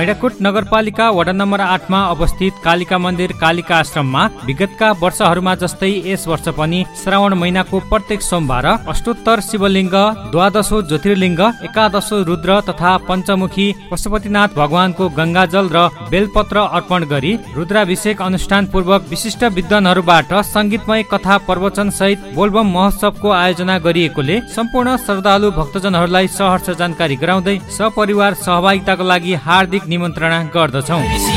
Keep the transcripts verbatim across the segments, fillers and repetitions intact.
गैंडाकोट नगरपालिका वडा नम्बर आठमा अवस्थित कालिका मन्दिर कालिका आश्रममा विगतका वर्षहरूमा जस्तै यस वर्ष पनि श्रावण महिनाको प्रत्येक सोमबार अष्टोत्तर शिवलिङ्ग, द्वादशो ज्योतिर्लिङ्ग, एकादशो रुद्र तथा पञ्चमुखी पशुपतिनाथ भगवानको गंगाजल र बेलपत्र अर्पण गरी रुद्राभिषेक अनुष्ठान पूर्वक विशिष्ट विद्वानहरूबाट संगीतमय कथा प्रवचन सहित बोलबम महोत्सवको आयोजना गरिएकोले सम्पूर्ण श्रद्धालु भक्तजनहरूलाई सहर्ष जानकारी गराउँदै सपरिवार सहभागिताको लागि हार्दिक निमन्त्रणा गर्दछौँ।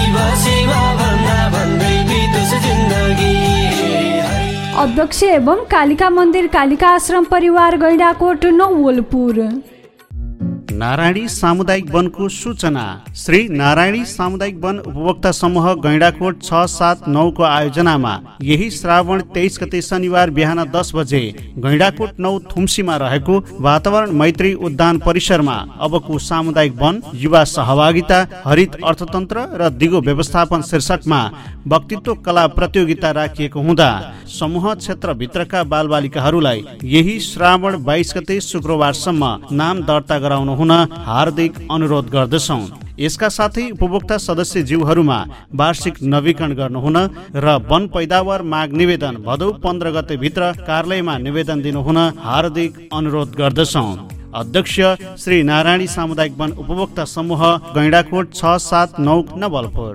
अध्यक्ष एवं कालिका मन्दिर कालिका आश्रम परिवार गैंडाकोट नवलपुर। नारायणी सामुदायिक वनको सूचना। श्री नारायणी सामुदायिक वन उपभोक्ता समूह गैंडाकोट छ सात नौ को आयोजनामा यही श्रावण तेइस गते शनिबार बिहान दस बजे गैंडाकोट नौ थुम्सीमा रहेको वातावरण मैत्री उद्यान परिसरमा अबको सामुदायिक वन युवा सहभागिता हरित अर्थतन्त्र र दिगो व्यवस्थापन शीर्षकमा वक्तित्व कला प्रतियोगिता राखिएको हुँदा समूह क्षेत्रभित्रका बालबालिकाहरूलाई यही श्रावण बाइस गते शुक्रबारसम्म नाम दर्ता गराउनु हुन हार्दिक अनुरोध गर्दछौँ। यसका साथै उपभोक्ता सदस्य जीवहरूमा वार्षिक नवीकरण गर्नुहुन र वन पैदावार माग निवेदन भदौ पन्ध्र गते भित्र कार्यालयमा निवेदन दिनुहुन हार्दिक अनुरोध गर्दछौँ। अध्यक्ष श्री नारायणी सामुदायिक वन उपभोक्ता समूह गैंडाकोट छ सात नौ नवलपुर।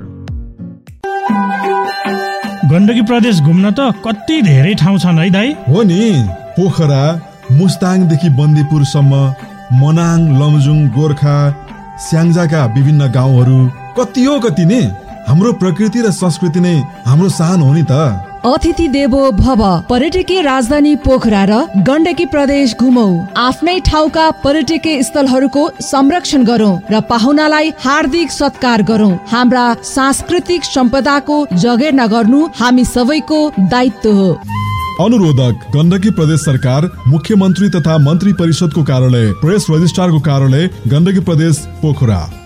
गण्डकी प्रदेश घुम्न त कति धेरै ठाउँ छन् है दाइ? हो नि, पोखरा मुस्ताङदेखि बन्दीपुरसम्म, मनाङ, लमजुङ, गोर्खा, स्याङ्जाका विभिन्न गाउँहरू कति हो कति ने। हाम्रो प्रकृति र संस्कृति नै हाम्रो शान हो नि त। अतिथि देवो भव। पर्यटकीय राजधानी पोखरा र गण्डकी प्रदेश घुमौ। आफ्नै ठाउँका पर्यटकीय स्थलहरूको संरक्षण गरौं र पाहुनालाई हार्दिक सत्कार गरौं। हाम्रा सांस्कृतिक सम्पदाको जगेर्ना गर्नु हामी सबैको दायित्व हो। अनुरोधक गण्डकी प्रदेश सरकार, मुख्यमन्त्री तथा मन्त्री परिषदको कार्यालय, प्रेस रजिस्ट्रारको कार्यालय, गण्डकी प्रदेश पोखरा।